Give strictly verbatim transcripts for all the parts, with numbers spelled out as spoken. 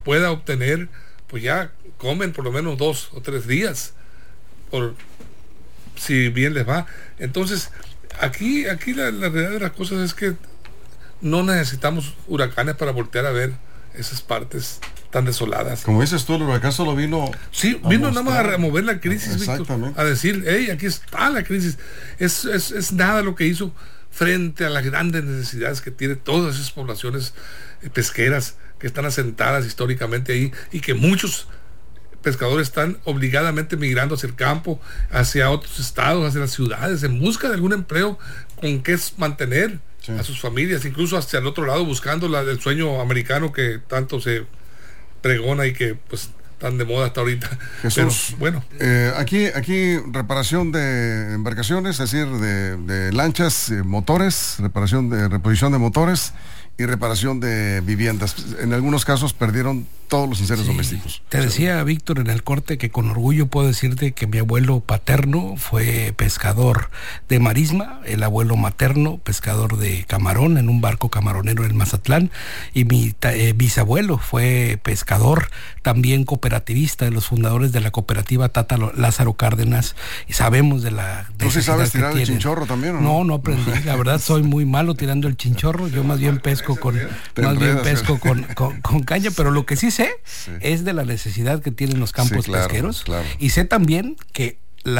pueda obtener, pues ya comen por lo menos dos o tres días, por si bien les va. Entonces, aquí, aquí la, la realidad de las cosas es que no necesitamos huracanes para voltear a ver esas partes tan desoladas. Como dices tú, el huracán solo vino... Sí, vino nada más a remover la crisis, Víctor, a decir, hey, aquí está la crisis. Es, es, es nada lo que hizo frente a las grandes necesidades que tienen todas esas poblaciones eh, pesqueras que están asentadas históricamente ahí, y que muchos pescadores están obligadamente migrando hacia el campo, hacia otros estados, hacia las ciudades, en busca de algún empleo con que mantener sí. a sus familias, incluso hacia el otro lado, buscando la del sueño americano que tanto se pregona y que pues tan de moda hasta ahorita. Jesús, pero bueno. Eh, aquí, aquí reparación de embarcaciones, es decir, de, de lanchas, eh, motores, reparación de reposición de motores y reparación de viviendas. En algunos casos perdieron todos los enseres sí. domésticos. Te decía, Víctor, en el corte que con orgullo puedo decirte que mi abuelo paterno fue pescador de marisma, el abuelo materno pescador de camarón en un barco camaronero en Mazatlán, y mi eh, bisabuelo fue pescador, también cooperativista, de los fundadores de la cooperativa Tata Lázaro Cárdenas, y sabemos de la... ¿Tú sí sabes tirar el chinchorro también, o no? No, no aprendí, la verdad soy muy malo tirando el chinchorro, yo más bien pesco con, más bien pesco con, con, con caña, pero lo que sí sé sí. es de la necesidad que tienen los campos sí, claro, pesqueros, claro. y sé también que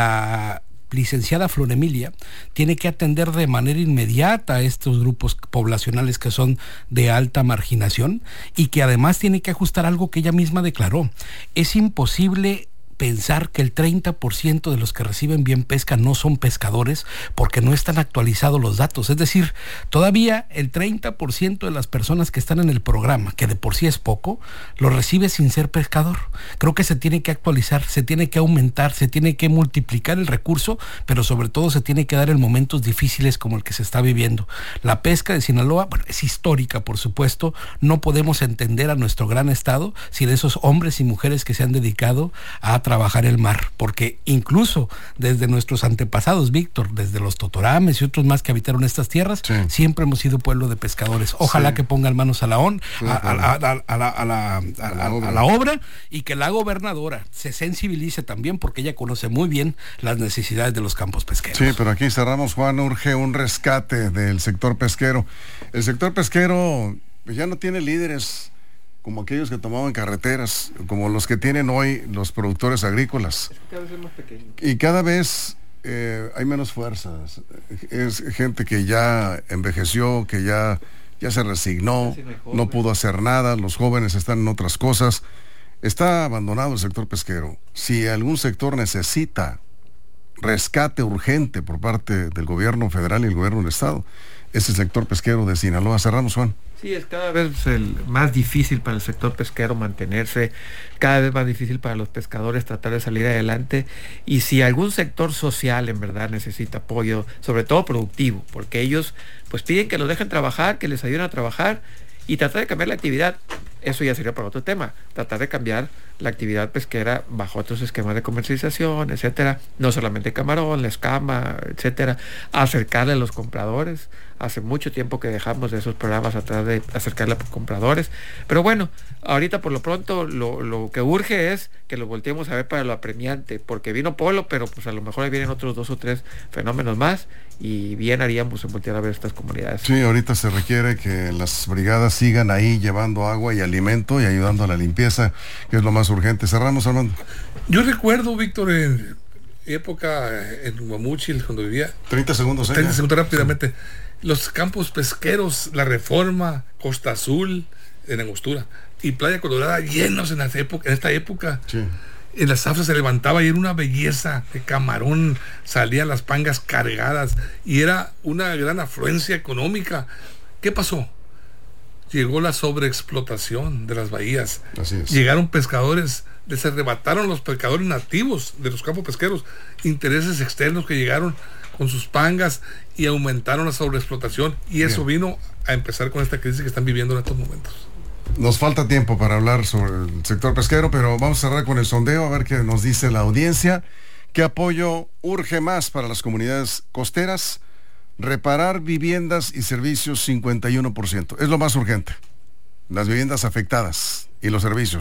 la licenciada Flor Emilia tiene que atender de manera inmediata a estos grupos poblacionales que son de alta marginación, y que además tiene que ajustar algo que ella misma declaró. Es imposible pensar que el treinta por ciento de los que reciben bien pesca no son pescadores, porque no están actualizados los datos. Es decir, todavía el treinta por ciento de las personas que están en el programa, que de por sí es poco, lo recibe sin ser pescador. Creo que se tiene que actualizar, se tiene que aumentar, se tiene que multiplicar el recurso, pero sobre todo se tiene que dar en momentos difíciles como el que se está viviendo. La pesca de Sinaloa, bueno, es histórica, por supuesto. No podemos entender a nuestro gran estado sin esos hombres y mujeres que se han dedicado a trabajar el mar, porque incluso desde nuestros antepasados, Víctor, desde los totorames y otros más que habitaron estas tierras, sí. siempre hemos sido pueblo de pescadores. Ojalá sí. que pongan manos a la, on, sí, a, a, a, a, a, la, a, la, a, la, a la obra, y que la gobernadora se sensibilice también, porque ella conoce muy bien las necesidades de los campos pesqueros. Sí, pero aquí cerramos, Juan, urge un rescate del sector pesquero. El sector pesquero ya no tiene líderes como aquellos que tomaban carreteras, como los que tienen hoy los productores agrícolas. Cada vez es más pequeño. Y cada vez eh, hay menos fuerzas. Es gente que ya envejeció, que ya, ya se resignó, no pudo hacer nada, los jóvenes están en otras cosas. Está abandonado el sector pesquero. Si algún sector necesita rescate urgente por parte del gobierno federal y el gobierno del estado, es el sector pesquero de Sinaloa. Cerramos, Juan. Sí, es cada vez el más difícil para el sector pesquero mantenerse, cada vez más difícil para los pescadores tratar de salir adelante, y si algún sector social en verdad necesita apoyo, sobre todo productivo, porque ellos pues piden que los dejen trabajar, que les ayuden a trabajar y tratar de cambiar la actividad. Eso ya sería para otro tema, tratar de cambiar la actividad pesquera bajo otros esquemas de comercialización, etcétera, no solamente camarón, la escama, etcétera, acercarle a los compradores. Hace mucho tiempo que dejamos de esos programas a tratar de acercarle a los compradores, pero bueno, ahorita por lo pronto lo, lo que urge es que lo volteemos a ver para lo apremiante, porque vino Polo, pero pues a lo mejor ahí vienen otros dos o tres fenómenos más, y bien haríamos en voltear a ver estas comunidades. Sí, ahorita se requiere que las brigadas sigan ahí llevando agua y alimento y ayudando a la limpieza, que es lo más urgente. Cerramos, Armando. Yo recuerdo, Víctor, en época en Guamúchil, cuando vivía. treinta segundos, ¿eh? treinta segundos rápidamente. Sí. Los campos pesqueros, La Reforma, Costa Azul, en Angostura y Playa Colorada llenos en, las época, en esta época. Sí. En las zafras se levantaba y era una belleza de camarón, salían las pangas cargadas y era una gran afluencia económica. ¿Qué pasó? Llegó la sobreexplotación de las bahías. Así es. Llegaron pescadores, les arrebataron los pescadores nativos de los campos pesqueros, intereses externos que llegaron con sus pangas y aumentaron la sobreexplotación, y eso Bien. vino a empezar con esta crisis que están viviendo en estos momentos. Nos falta tiempo para hablar sobre el sector pesquero, pero vamos a cerrar con el sondeo a ver qué nos dice la audiencia. ¿Qué apoyo urge más para las comunidades costeras? Reparar viviendas y servicios, cincuenta y uno por ciento. Es lo más urgente. Las viviendas afectadas y los servicios.